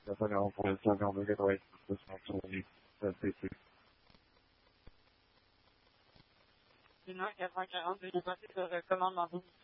Nathaniel for the Southern Regulation System Facility, SCC. Sinon, 95, j'ai passé sur commande dans 12.